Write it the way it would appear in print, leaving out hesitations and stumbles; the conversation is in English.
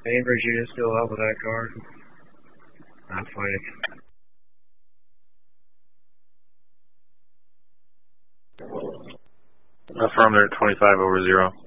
Ambers unit still up with that card. I'm fighting. Affirm, they're at 25/0.